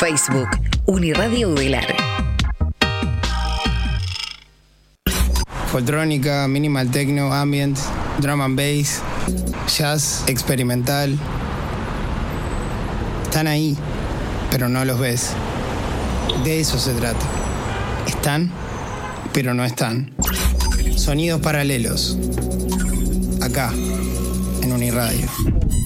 Facebook, Uniradio Udelar. Foltrónica, minimal techno, ambient, drum and bass, jazz, experimental. Están ahí, pero no los ves. De eso se trata. Están, pero no están. Sonidos paralelos. Acá, en Uniradio.